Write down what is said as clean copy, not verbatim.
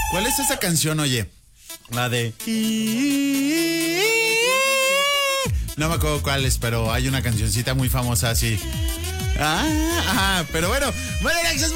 ¿Cuál es esa canción, oye? La de... No me acuerdo cuál es, pero hay una cancioncita muy famosa así. Pero bueno, Alexis.